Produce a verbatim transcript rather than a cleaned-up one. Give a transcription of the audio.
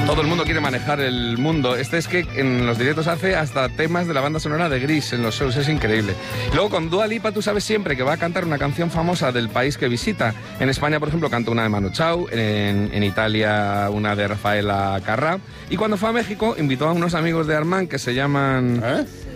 Todo el mundo quiere manejar el mundo. Este es que en los directos hace hasta temas de la banda sonora de Gris en los shows, es increíble. Luego con Dua Lipa tú sabes siempre que va a cantar una canción famosa del país que visita. En España, por ejemplo, canta una de Manu Chao, en, en Italia una de Rafaela Carrà. Y cuando fue a México invitó a unos amigos de Armand que se llaman... ¿Eh?